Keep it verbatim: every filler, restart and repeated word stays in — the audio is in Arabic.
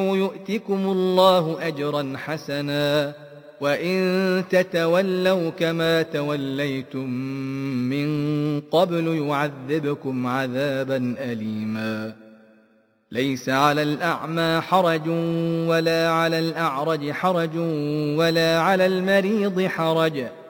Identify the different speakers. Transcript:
Speaker 1: يؤتكم الله أجرا حسنا وإن تتولوا كما توليتم من قبل يعذبكم عذابا أليما ليس على الأعمى حرج ولا على الأعرج حرج ولا على المريض حرج